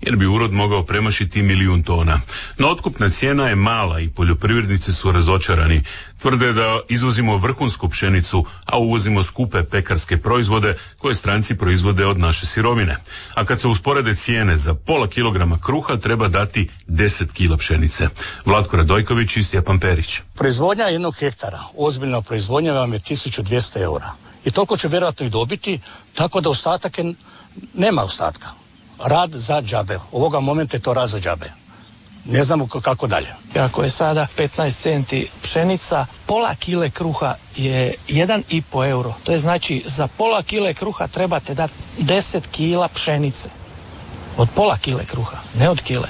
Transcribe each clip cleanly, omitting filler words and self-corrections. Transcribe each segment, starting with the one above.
jer bi urod mogao premašiti 1.000.000 tona. No otkupna cijena je mala i poljoprivrednici su razočarani. Tvrde da izvozimo vrhunsku pšenicu, a uvozimo skupe pekarske proizvode koje stranci proizvode od naše sirovine. A kad se usporede cijene, za pola kilograma kruha treba dati 10 kila pšenice. Vlatko Radojković i Stjepan Perić. Proizvodnja 1 hektara, ozbiljna proizvodnja vam je 1200 eura. I toliko će vjerojatno i dobiti, tako da ostatak nema ostatka. Rad za džabe. Ovoga momenta je to rad za džabe. Ne znamo kako dalje. Ako je sada 15 centi pšenica, pola kile kruha je 1,5 euro. To je znači za pola kile kruha trebate dati 10 kila pšenice. Od pola kile kruha, ne od kile.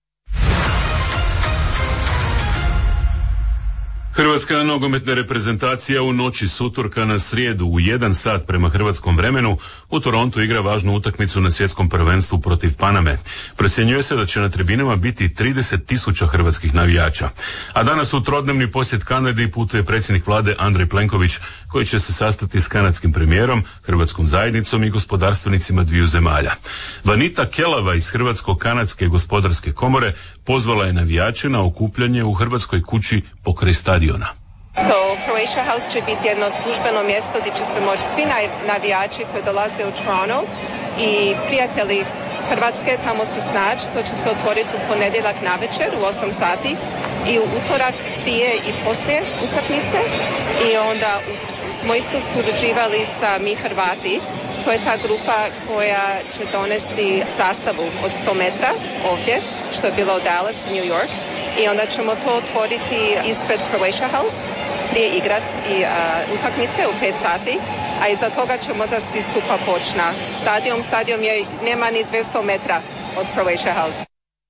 Hrvatska nogometna reprezentacija u noći s utorka na srijedu u 1 sat prema hrvatskom vremenu u Torontu igra važnu utakmicu na svjetskom prvenstvu protiv Paname. Procjenjuje se da će na tribinama biti 30.000 hrvatskih navijača. A danas u trodnevni posjet Kanadi putuje predsjednik vlade Andrej Plenković, koji će se sastati s kanadskim premijerom, hrvatskom zajednicom i gospodarstvenicima dviju zemalja. Vanita Kelava iz Hrvatsko-kanadske gospodarske komore pozvala je navijače na okupljanje u Hrvatskoj kući pokraj stadiona. Croatia House će biti jedno službeno mjesto gdje će se moći svi navijači koji dolaze u Toronto i prijatelji Hrvatske tamo se snaći. To će se otvoriti u ponedjeljak navečer u 8 sati i u utorak prije i poslije utakmice. I onda smo isto surađivali sa Mi Hrvati. To je ta grupa koja će donesti zastavu od 100 metra ovdje, što je bilo u Dallas, New York. I onda ćemo to otvoriti ispred Croatia House, prije igrat i utakmice u 5 sati, a iza toga ćemo da svi skupa poći na stadion. Stadion je, nema ni 200 metra od Croatia House.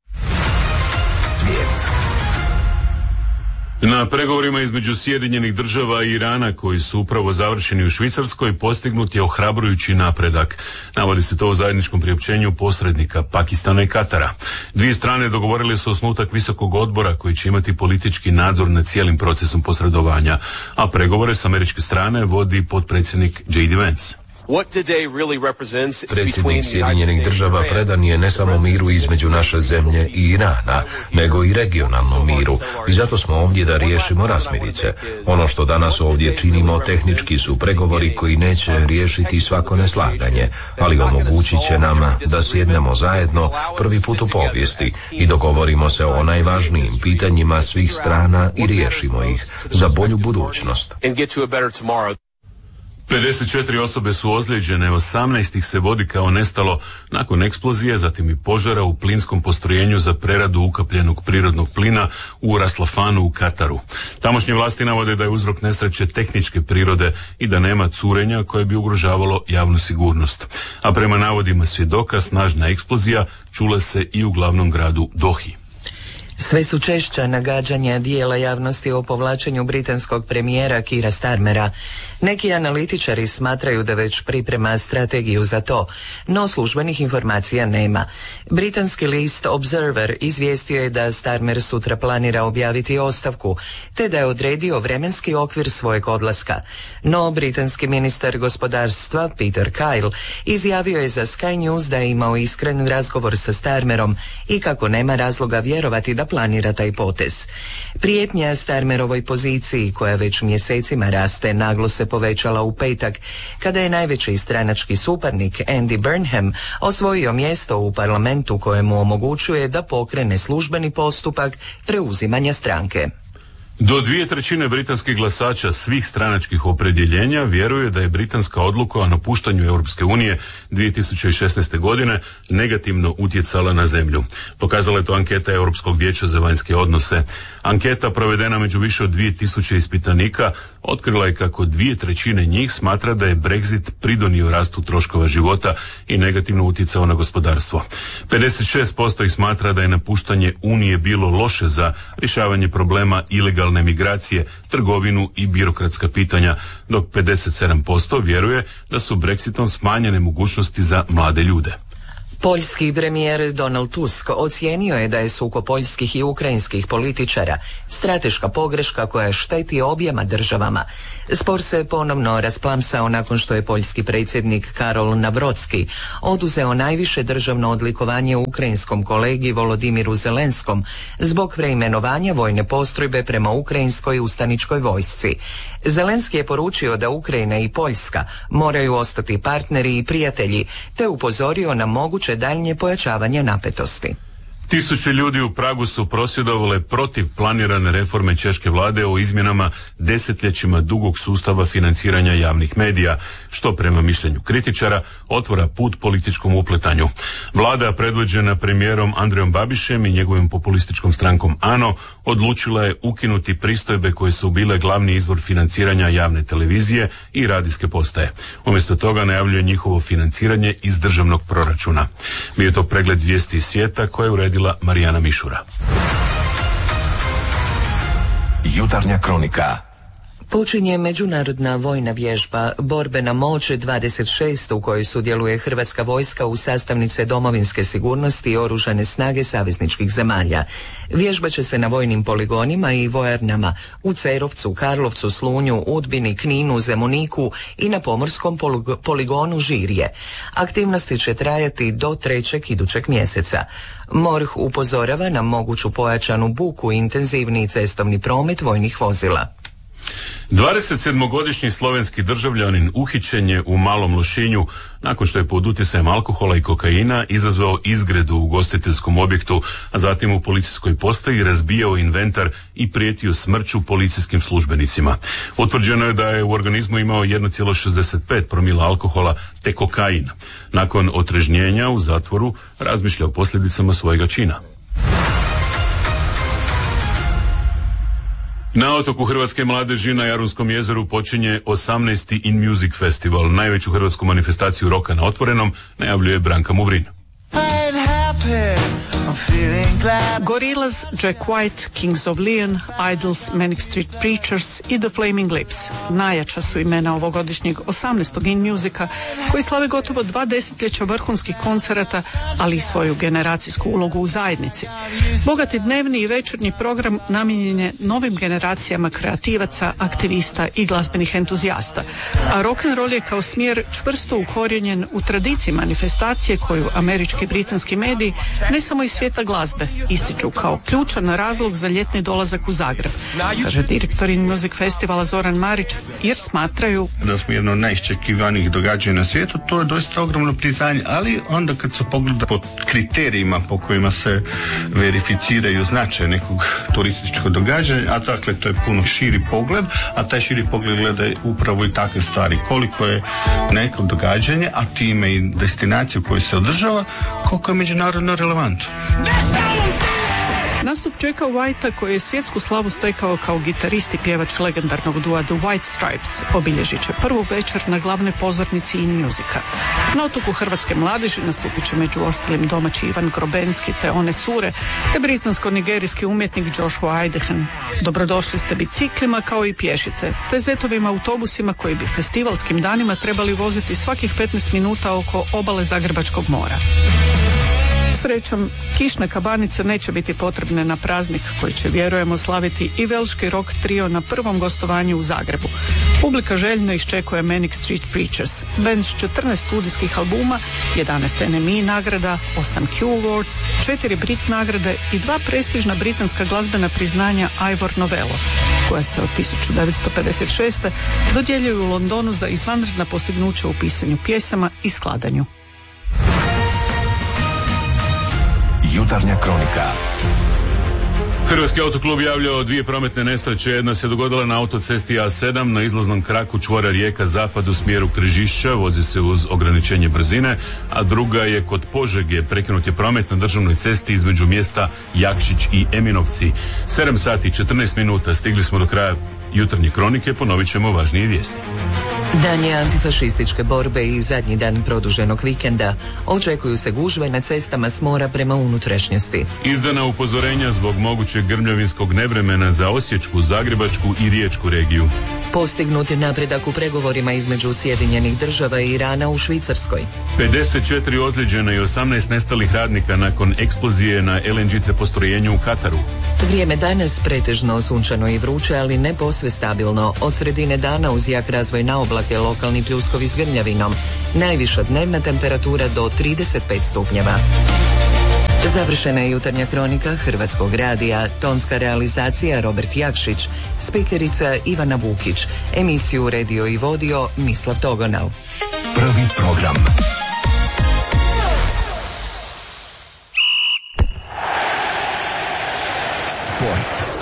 Na pregovorima između Sjedinjenih Država i Irana, koji su upravo završeni u Švicarskoj, postignut je ohrabrujući napredak. Navodi se to u zajedničkom priopćenju posrednika Pakistana i Katara. Dvije strane dogovorile su osnutak visokog odbora koji će imati politički nadzor nad cijelim procesom posredovanja, a pregovore s američke strane vodi potpredsjednik J.D. Vance. Predsjednik Sjedinjenih Država predan je ne samo miru između naše zemlje i Irana, nego i regionalnom miru. I zato smo ovdje da riješimo razmirice. Ono što danas ovdje činimo tehnički su pregovori koji neće riješiti svako neslaganje, ali omogućit će nam da sjednemo zajedno prvi put u povijesti i dogovorimo se o najvažnijim pitanjima svih strana i riješimo ih za bolju budućnost. 54 osobe su ozlijeđene, 18 ih se vodi kao nestalo nakon eksplozije, zatim i požara u plinskom postrojenju za preradu ukapljenog prirodnog plina u Ras Lafanu u Kataru. Tamošnje vlasti navode da je uzrok nesreće tehničke prirode i da nema curenja koje bi ugrožavalo javnu sigurnost. A prema navodima svjedoka, snažna eksplozija čula se i u glavnom gradu Dohi. Sve su češća nagađanja dijela javnosti o povlačenju britanskog premijera Keira Starmera. Neki analitičari smatraju da već priprema strategiju za to, no službenih informacija nema. Britanski list Observer izvijestio je da Starmer sutra planira objaviti ostavku, te da je odredio vremenski okvir svojeg odlaska. No, britanski ministar gospodarstva Peter Kyle izjavio je za Sky News da je imao iskren razgovor sa Starmerom i kako nema razloga vjerovati da planira taj potez. Prijetnja Starmerovoj poziciji, koja već mjesecima raste, naglo se povećala u petak, kada je najveći stranački suparnik Andy Burnham osvojio mjesto u parlamentu kojemu omogućuje da pokrene službeni postupak preuzimanja stranke. Do 2/3 britanskih glasača svih stranačkih opredjeljenja vjeruje da je britanska odluka o napuštanju Europske unije 2016. godine negativno utjecala na zemlju. Pokazala je to anketa Europskog vijeća za vanjske odnose. Anketa provedena među više od 2000 ispitanika otkrila je kako 2/3 njih smatra da je Brexit pridonio rastu troškova života i negativno utjecao na gospodarstvo. 56% ih smatra da je napuštanje Unije bilo loše za rješavanje problema ilegalne migracije, trgovinu i birokratska pitanja, dok 57% vjeruje da su Brexitom smanjene mogućnosti za mlade ljude. Poljski premijer Donald Tusk ocijenio je da je sukob poljskih i ukrajinskih političara strateška pogreška koja šteti objema državama. Spor se ponovno rasplamsao nakon što je poljski predsjednik Karol Nawrocki oduzeo najviše državno odlikovanje ukrajinskom kolegi Volodimiru Zelenskom zbog preimenovanja vojne postrojbe prema ukrajinskoj ustaničkoj vojsci. Zelenski je poručio da Ukrajina i Poljska moraju ostati partneri i prijatelji, te upozorio na moguće daljnje pojačavanje napetosti. Tisuće ljudi u Pragu su prosvjedovale protiv planirane reforme češke vlade o izmjenama desetljećima dugog sustava financiranja javnih medija, što prema mišljenju kritičara otvara put političkom upletanju. Vlada predvođena premijerom Andrejom Babišem i njegovim populističkom strankom ANO odlučila je ukinuti pristojbe koje su bile glavni izvor financiranja javne televizije i radijske postaje. Umjesto toga najavljuje njihovo financiranje iz državnog proračuna. Bio je to pregled vijesti iz svijeta koje je uredila Marijana Mišura. Jutarnja kronika. Počinje međunarodna vojna vježba Borbena moć 26 u kojoj sudjeluje Hrvatska vojska u sastavnice domovinske sigurnosti i oružane snage savezničkih zemalja. Vježba će se na vojnim poligonima i vojarnama u Cerovcu, Karlovcu, Slunju, Udbini, Kninu, Zemuniku i na pomorskom poligonu Žirje. Aktivnosti će trajati do 3. idućeg mjeseca. MORH upozorava na moguću pojačanu buku i intenzivniji cestovni promet vojnih vozila. 27-godišnji slovenski državljanin uhićen je u Malom Lošinju nakon što je pod utjecajem alkohola i kokaina izazvao izgredu u ugostiteljskom objektu, a zatim u policijskoj postaji razbijao inventar i prijetio smrću policijskim službenicima. Utvrđeno je da je u organizmu imao 1,65 promila alkohola te kokaina. Nakon otrežnjenja u zatvoru razmišlja o posljedicama svojega čina. Na otoku hrvatske mladeži na Jarunskom jezeru počinje 18. In Music Festival, najveću hrvatsku manifestaciju roka na otvorenom, najavljuje Branka Muvrin. Gorillaz, Jack White, Kings of Leon, Idols, Manic Street Preachers i The Flaming Lips najjača su imena ovogodišnjeg 18. In Musica, koji slave gotovo 2 desetljeća vrhunskih koncerata, ali i svoju generacijsku ulogu u zajednici. Bogati dnevni i večernji program namijenjen je novim generacijama kreativaca, aktivista i glazbenih entuzijasta, a rock'n'roll je kao smjer čvrsto ukorijenjen u tradiciji manifestacije koju američki i britanski mediji, ne samo iz svijeta glazbe, ističu kao ključan razlog za ljetni dolazak u Zagreb, kaže direktor In Music Festivala Zoran Marić, jer smatraju da smo jedno od najiščekivanijih događanja na svijetu. To je doista ogromno priznanje, ali onda kad se pogleda po kriterijima po kojima se verificiraju značaj nekog turističkog događanja, a dakle to je puno širi pogled, a taj širi pogled gleda upravo i takve stvari, koliko je neko događanje, a time i destinaciju koju se održava, koliko je međunarodno relevantno. Nastup Jacka Whitea, koji je svjetsku slavu stekao kao gitarist i pjevač legendarnog dua The White Stripes, obilježit će prvu večer na glavnoj pozornici In Musica. Na otoku hrvatske mladeži nastupit će među ostalim domaći Ivan Grobenski te One cure, te britansko-nigerijski umjetnik Joshua Idehen. Dobrodošli ste biciklima kao i pješice, te zetovim autobusima koji bi festivalskim danima trebali voziti svakih 15 minuta oko obale Zagrebačkog mora. Srećom, kišne kabanice neće biti potrebne na praznik koji će, vjerujemo, slaviti i velški rock trio na prvom gostovanju u Zagrebu. Publika željno iščekuje Manic Street Preachers, band s 14 studijskih albuma, 11 NME nagrada, 8 Q Awards, 4 Brit nagrade i 2 prestižna britanska glazbena priznanja Ivor Novello, koja se od 1956. dodjeljuju u Londonu za izvanredna postignuća u pisanju pjesama i skladanju. Jutarnja kronika. Hrvatski autoklub javljao 2 prometne nesreće. Jedna se dogodila na autocesti A7 na izlaznom kraku čvora Rijeka zapad u smjeru Križišća, vozi se uz ograničenje brzine, a druga je kod Požege, prekinut je promet na državnoj cesti između mjesta Jakšić i Eminovci. 7 sati 14 minuta, stigli smo do kraja jutarnje kronike, ponovit ćemo važnije vijesti. Dan je antifašističke borbe i zadnji dan produženog vikenda. Očekuju se gužve na cestama s mora prema unutrašnjosti. Izdana upozorenja zbog mogućeg grmljavinskog nevremena za Osječku, Zagrebačku i Riječku regiju. Postignut je napredak u pregovorima između Sjedinjenih Država i Irana u Švicarskoj. 54 ozlijeđena i 18 nestalih radnika nakon eksplozije na LNG postrojenju u Kataru. Vrijeme danas pretežno sunčano i vruće, ali ne posve stabilno. Od sredine dana uz jak razvoj na oblake lokalni pljuskovi s grmljavinom. Najviša dnevna temperatura do 35 stupnjeva. Završena je jutarnja kronika Hrvatskog radija, tonska realizacija Robert Jakšić, spikerica Ivana Vukić, emisiju uredio i vodio Mislav Togonal. Prvi program. Sport.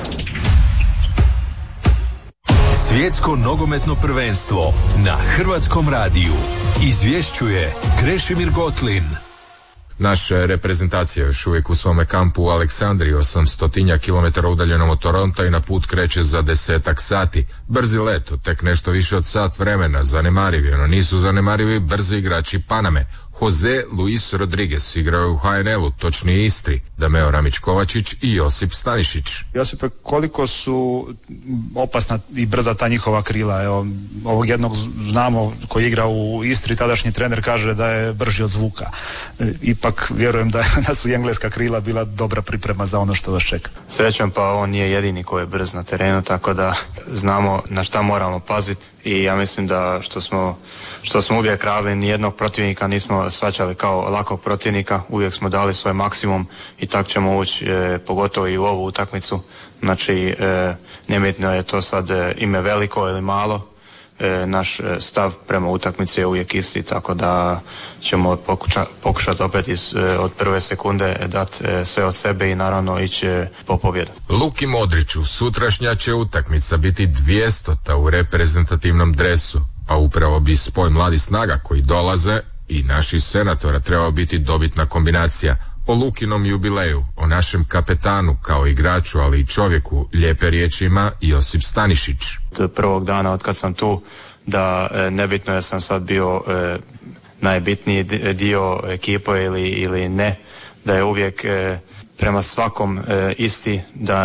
Svjetsko nogometno prvenstvo na Hrvatskom radiju. Izvješćuje Krešimir Gotlin. Naša reprezentacija još uvijek u svome kampu u Aleksandriji, 800 kilometara udaljenom od Toronta, i na put kreće za 10 sati. Brzi let, tek nešto više od sat vremena, zanemarivi, no nisu zanemarivi brzi igrači Paname. Jose Luis Rodriguez igrao u HNL-u, točnije Istri, Dameo Ramić-Kovačić i Josip Stanišić. Josipe, koliko su opasna i brza ta njihova krila? Evo, ovog jednog znamo koji igra u Istri, tadašnji trener kaže da je brži od zvuka. Ipak vjerujem da su i engleska krila bila dobra priprema za ono što vas čeka. Srećom, pa on nije jedini koji je brz na terenu, tako da znamo na šta moramo paziti. I ja mislim da što smo uvijek radili, nijednog protivnika nismo shvaćali kao lakog protivnika, uvijek smo dali svoj maksimum i tako ćemo ući pogotovo i u ovu utakmicu. Znači, nebitno je to sad ime veliko ili malo, naš stav prema utakmici je uvijek isti, tako da ćemo pokušati opet od prve sekunde dati sve od sebe i naravno ići po pobjedu. Luki Modriću sutrašnja će utakmica biti 200. u reprezentativnom dresu, a upravo bi spoj mladih snaga koji dolaze i naših senatora trebao biti dobitna kombinacija. O Lukinom jubileju, o našem kapetanu kao igraču, ali i čovjeku, lijepe riječi ima Josip Stanišić. Prvog dana od kad sam tu, da nebitno je sam sad bio najbitniji dio ekipe ili ne, da je uvijek prema svakom isti,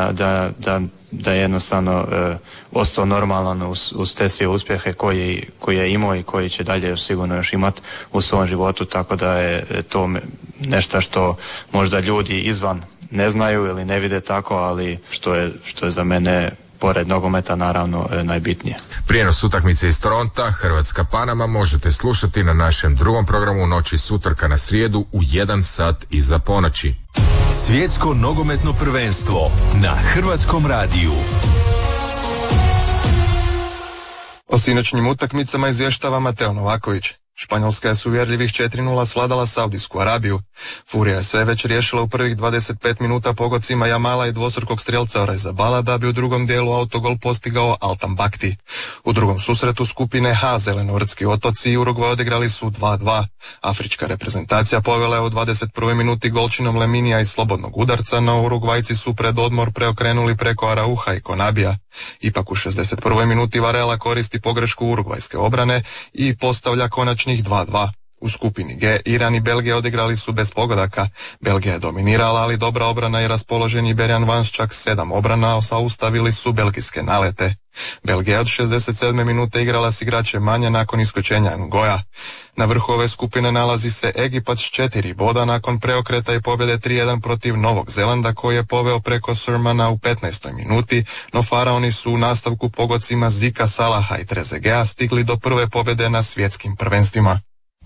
da je jednostavno ostao normalan uz te sve uspjehe koji je imao i koji će dalje sigurno još imati u svom životu, tako da je to nešto što možda ljudi izvan ne znaju ili ne vide tako, ali što je za mene pored nogometa naravno najbitnije. Prijenos utakmice iz Toronta, Hrvatska Panama, možete slušati na našem drugom programu noći s utorka na srijedu u 1 sat iza ponoći. Svjetsko nogometno prvenstvo na Hrvatskom radiju. O sinoćnjim utakmicama izvještava Mateo Novaković. Španjolska je s uvjerljivih 4:0 svladala Saudijsku Arabiju. Furija je sve već riješila u prvih 25 minuta pogodcima Jamala i dvostrukog strijelca Orizabala, da bi u drugom dijelu autogol postigao Altan Bakti. U drugom susretu skupine H Zelenovrtski otoci i Urugvaj odigrali su 2:2. Afrička reprezentacija povela je u 21. minuti golčinom Leminija iz slobodnog udarca, no Urugvajci su pred odmor preokrenuli preko Arauha i Konabija. Ipak u 61. minuti Varela koristi pogrešku urugvajske obrane i postavlja konačnih 2:2. U skupini G Iran i Belgija odigrali su bez pogodaka. Belgija je dominirala, ali dobra obrana i raspoloženi Berjan Vans čak 7 obrana zaustavili su belgijske nalete. Belgija je od 67. minute igrala s igračem manje nakon isključenja Ngoja. Na vrhu ove skupine nalazi se Egipat s 4 boda nakon preokreta i pobjede 3:1 protiv Novog Zelanda, koji je poveo preko Surmana u 15. minuti, no faraoni su u nastavku pogodcima Zika, Salaha i Trezegea stigli do prve pobjede na svjetskim prvenstvima.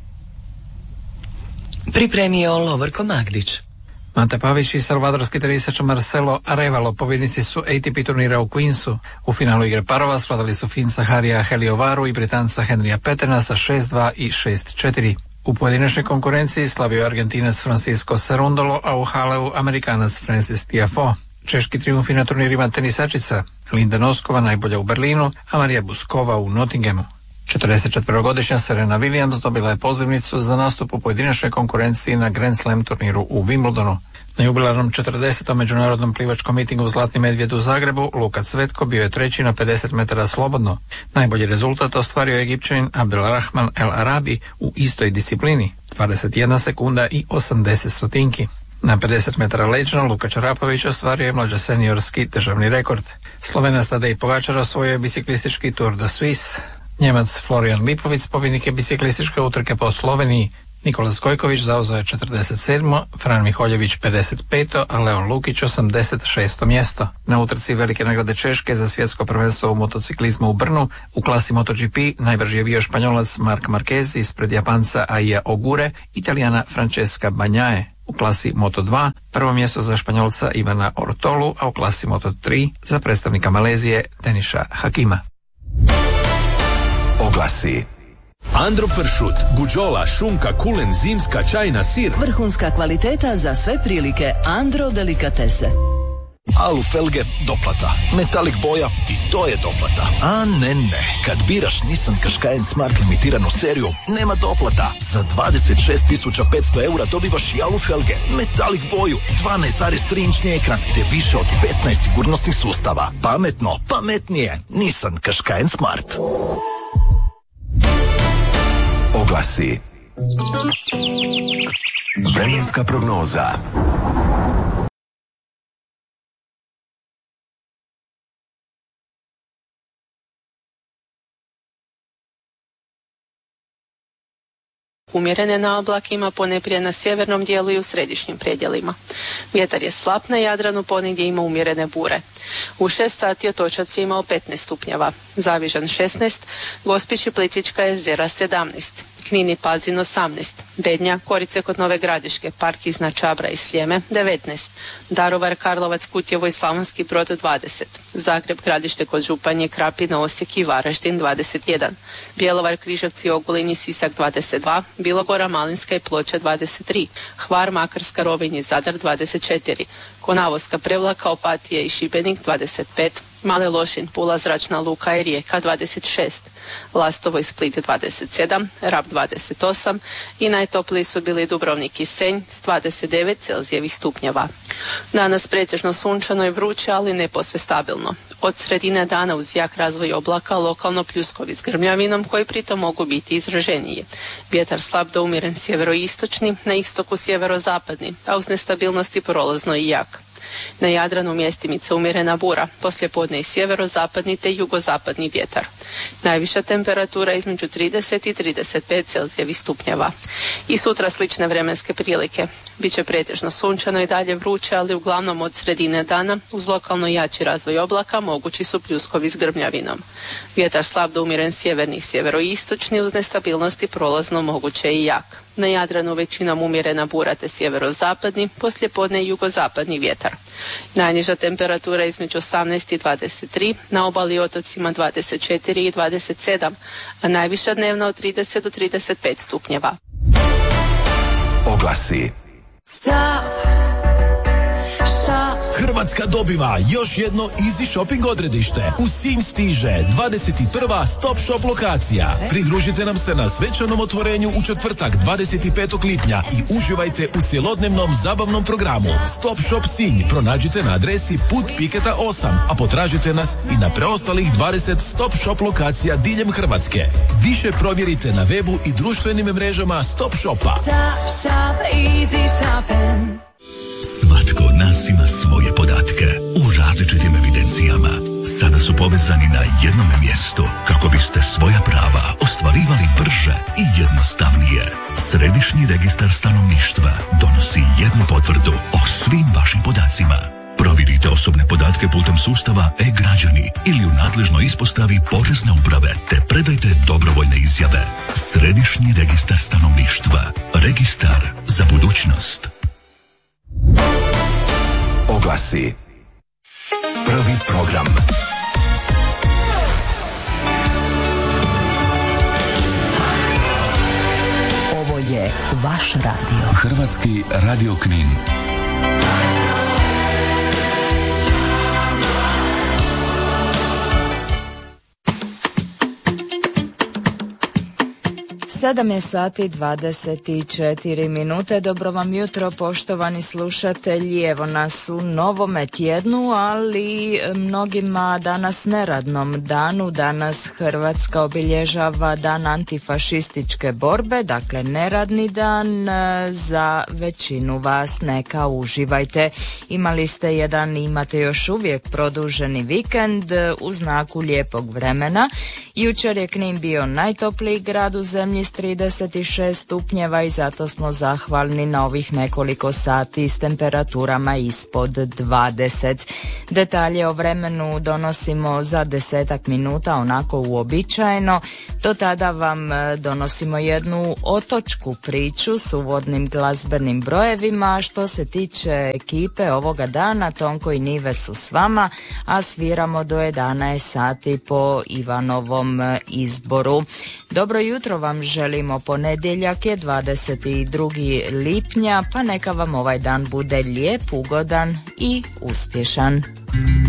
Pripremio Lovorko Magdić. Mate Pavić i salvadorski tenisač Marcelo Arevalo pobjednici su ATP turnira u Queensu. U finalu igre parova svladali su Finca Harija Heliovaru i Britanca Henrya Peterna sa 6:2 i 6:4. U pojedinačnoj konkurenciji slavio je Argentinac Francisco Cerundolo, a u haleu Amerikanac Francis Tiafoe. Češki trijumfi na turnirima tenisačica: Linda Noskova najbolja u Berlinu, a Marija Buskova u Nottinghamu. 44-godišnja Serena Williams dobila je pozivnicu za nastup u pojedinačnoj konkurenciji na Grand Slam turniru u Wimbledonu. Na jubilarnom 40. međunarodnom plivačkom mitingu Zlatni medvjed u Zagrebu Luka Cvetko bio je treći na 50 metara slobodno. Najbolji rezultat ostvario je Egipćanin Abdelrahman El Arabi u istoj disciplini, 21 sekunda i 80 stotinki. Na 50 metara leđno Luka Čarapović ostvario je mlađa seniorski državni rekord. Slovenac Tadej Pogačar osvojio je biciklistički Tour de Suisse. Njemac Florian Lipovic pobjednik je biciklističke utrke po Sloveniji. Nikolas Gojković zauzeo je 47. Fran Miholjević 55. a Leon Lukić 86. mjesto. Na utrci velike nagrade Češke za svjetsko prvenstvo u motociklizmu u Brnu u klasi MotoGP najbrži je bio Španjolac Marc Marquez ispred Japanca Aija Ogure, Italijana Francesca Bagnaia. U klasi Moto2 prvo mjesto za Španjolca Ivana Ortolu, a u klasi Moto3 za predstavnika Malezije Deniša Hakima. Oglasi. Andro pršut, guđola, šunka, kulen, zimska, čajna, sir. Vrhunska kvaliteta za sve prilike. Andro delikatese. Alu felge, doplata. Metalik boja, i to je doplata. A ne. Kad biraš Nissan Qashqai Smart limitiranu seriju, nema doplata. Za 26.500 eura dobivaš i alu felge, metalik boju, 12,3-inčni ekran, te više od 15 sigurnosnih sustava. Pametno, pametnije. Nissan Qashqai Smart. Oglasi. Vremenska prognoza. Umjerene na oblakima ponajprije na sjevernom dijelu i u središnjim predjelima. Vjetar je slab na Jadranu, ponegdje ima umjerene bure. U 6 sati Otočac je imao 15 stupnjeva, Zavižan 16, Gospić i Plitvička jezera 17, Knin i Pazin 18, Bednja, Korice kod Nove Gradiške, Park iznad Čabra i Sljeme 19, Daruvar, Karlovac, Kutjevo i Slavonski Brod 20, Zagreb, Gradište kod Županje, Krapina, Osijek i Varaždin 21, Bjelovar, Križevci, Ogulin i Sisak 22, Bilogora, Malinska i Ploča 23, Hvar, Makarska, Rovinj i Zadar 24, Konavoska, Prevlaka, Opatija i Šibenik 25, Male Lošinj, Pula, Zračna luka i Rijeka 26, Lastovo i Split 27, Rab 28 i najtopliji su bili Dubrovnik i Senj s 29 Celzijevih stupnjeva. Danas pretežno sunčano i vruće, ali ne posve stabilno. Od sredine dana uz jak razvoj oblaka lokalno pljuskovi s grmljavinom koji pritom mogu biti izraženiji. Vjetar slab do umjeren sjeveroistočni, na istoku sjeverozapadni, a uz nestabilnosti prolazno i jak. Na Jadranu mjestimice umjerena bura, poslijepodne i sjeverozapadni te jugozapadni vjetar. Najviša temperatura između 30 i 35 Celzijevih stupnjeva. I sutra slične vremenske prilike. Biće pretežno sunčano i dalje vruće, ali uglavnom od sredine dana uz lokalno jači razvoj oblaka mogući su pljuskovi s grmljavinom. Vjetar slab do umjeren sjeverni i sjeveroistočni, uz nestabilnosti prolazno moguće i jak. Na Jadranu većinom umjerena bura te sjeverozapadni, poslijepodne i jugozapadni vjetar. Najniža temperatura između 18 i 23, na obali i otocima 24 i 27, a najviša dnevna od 30 do 35 stupnjeva. Oglasi. Hrvatska dobiva još jedno Easy Shopping odredište. U Sinj stiže 21. Stop Shop lokacija. Pridružite nam se na svečanom otvorenju u četvrtak 25. lipnja i uživajte u cjelodnevnom zabavnom programu. Stop Shop Sinj pronađite na adresi Put Piketa 8, a potražite nas i na preostalih 20 Stop Shop lokacija diljem Hrvatske. Više provjerite na webu i društvenim mrežama Stop Shopa. Stop Shop, Easy Shopping. Svatko od nas ima svoje podatke u različitim evidencijama. Sada su povezani na jednom mjestu kako biste svoja prava ostvarivali brže i jednostavnije. Središnji registar stanovništva donosi jednu potvrdu o svim vašim podacima. Provjerite osobne podatke putem sustava e-građani ili u nadležnoj ispostavi Porezne uprave te predajte dobrovoljne izjave. Središnji registar stanovništva. Registar za budućnost. Oglasi. Prvi program. Ovo je vaš radio. Hrvatski radio Knin. 7 je sati 24 minute. Dobro vam jutro, poštovani slušatelji. Evo nas u novome tjednu, ali mnogima danas neradnom danu. Danas Hrvatska obilježava dan antifašističke borbe, dakle neradni dan za većinu vas. Neka uživajte. Imali ste imate još uvijek produženi vikend u znaku lijepog vremena. Jučer je Knin bio najtopliji grad u zemlji s 36 stupnjeva i zato smo zahvalni na ovih nekoliko sati s temperaturama ispod 20. Detalje o vremenu donosimo za 10 minuta, onako uobičajeno. Do tada vam donosimo jednu otočku priču s uvodnim glazbenim brojevima. Što se tiče ekipe ovoga dana, Tonko i Nive su s vama, a sviramo do 11 sati po Ivanovom izboru. Dobro jutro vam želimo, ponedjeljak je 22. lipnja, pa neka vam ovaj dan bude lijep, ugodan i uspješan.